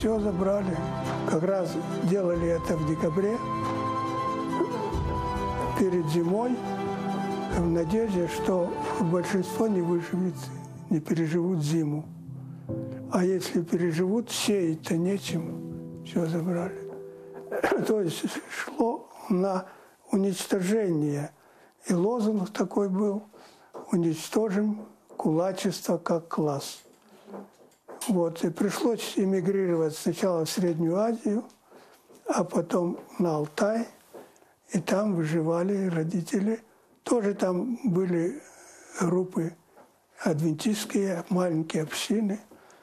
Все забрали. Как раз делали это в декабре, перед зимой, в надежде, что большинство не выживет, не переживут зиму. А если переживут, сеять-то нечем. Все забрали. То есть шло на уничтожение. И лозунг такой был: уничтожим кулачество как класс. Вот, и пришлось эмигрировать сначала в Среднюю Азию, а потом на Алтай. И там выживали родители. Тоже там были группы адвентистские, маленькие общины.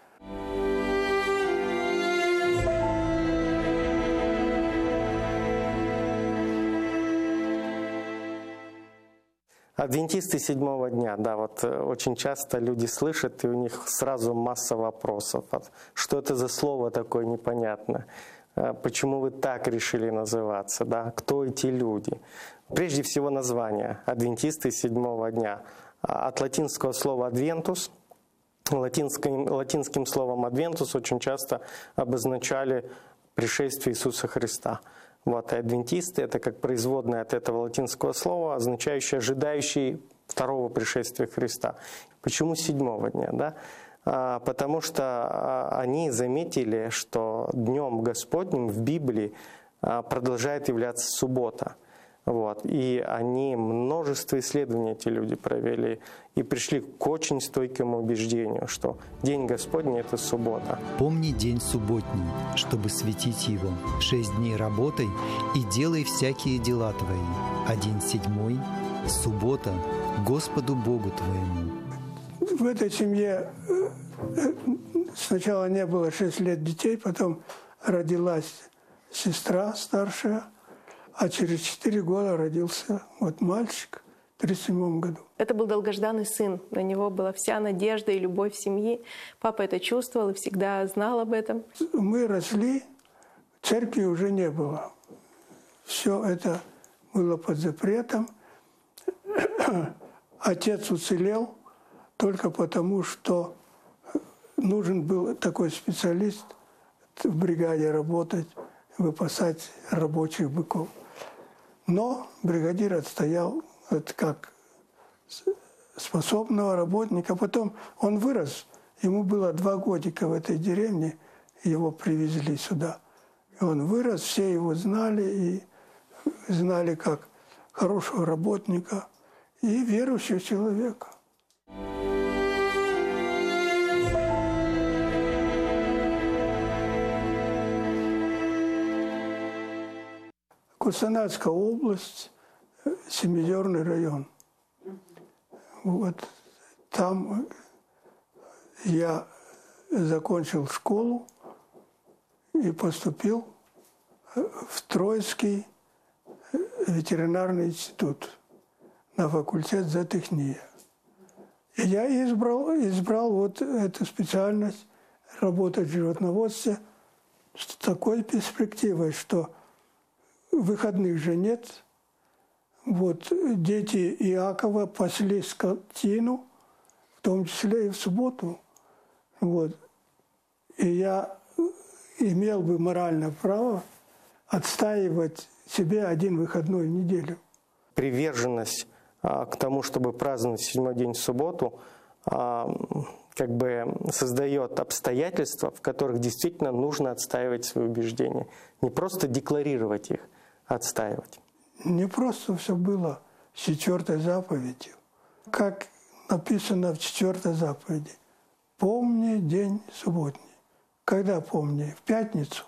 Адвентисты седьмого дня, да, вот очень часто люди слышат, и у них сразу масса вопросов. Что это за слово такое непонятно? Почему вы так решили называться? Да? Кто эти люди? Прежде всего название «Адвентисты седьмого дня». От латинского слова «адвентус». Латинским словом «адвентус» очень часто обозначали пришествие Иисуса Христа. Вот, и адвентисты — это как производное от этого латинского слова, означающее «ожидающий второго пришествия Христа». Почему седьмого дня? Да? Потому что они заметили, что Днем Господним в Библии продолжает являться суббота. Вот. И они множество исследований, эти люди провели, и пришли к очень стойкому убеждению, что День Господний — это суббота. «Помни день субботний, чтобы светить его. 6 дней работай и делай всякие дела твои. А день седьмой — суббота Господу Богу твоему». В этой семье сначала не было 6 лет детей, потом родилась сестра старшая, а через 4 года родился вот мальчик в 1937 году. Это был долгожданный сын. На него была вся надежда и любовь семьи. Папа это чувствовал и всегда знал об этом. Мы росли, церкви уже не было. Все это было под запретом. Отец уцелел только потому, что нужен был такой специалист в бригаде работать, выпасать рабочих быков. Но бригадир отстоял как способного работника. Потом он вырос, ему было 2 годика в этой деревне, его привезли сюда. И он вырос, все его знали, и знали как хорошего работника и верующего человека. Кустанайская область, Семиозерный район. Вот там я закончил школу и поступил в Троицкий ветеринарный институт на факультет зоотехнии. И я избрал вот эту специальность, работать в животноводстве с такой перспективой, что выходных же нет. Вот дети Иакова пасли скотину, в том числе и в субботу. Вот. И я имел бы моральное право отстаивать себе 1 выходной в неделю. Приверженность к тому, чтобы праздновать седьмой день в субботу, как бы создает обстоятельства, в которых действительно нужно отстаивать свои убеждения. Не просто декларировать их, а отстаивать. Не просто все было с 4 заповедью. Как написано в 4 заповеди: «Помни день субботний». Когда помни? В пятницу?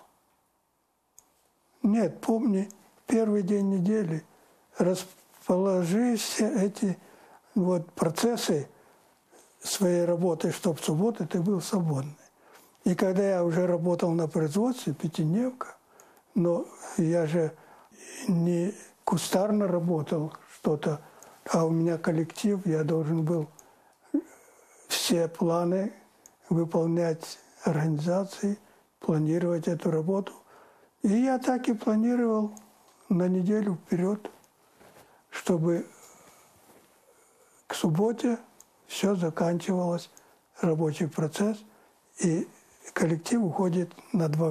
Нет, помни первый день недели. Расположи все эти вот процессы своей работы, чтобы в субботу ты был свободный. И когда я уже работал на производстве, 5-дневка, но я же не кустарно работал что-то, а у меня коллектив, я должен был все планы выполнять, организации, планировать эту работу. И я так и планировал на неделю вперед, чтобы к субботе все заканчивалось, рабочий процесс, и коллектив уходит на 2